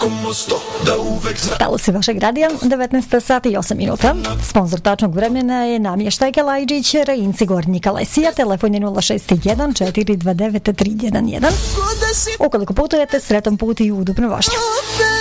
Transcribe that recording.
Talusi vašeg radija, 19 sati i 8 minuta. Sponzor tačnog vremena je namještaj Kalajđić, Reinci Gornji Kalesija, telefon je 061 429 311. Ukoliko putujete, sretan put i udobnu vožnju.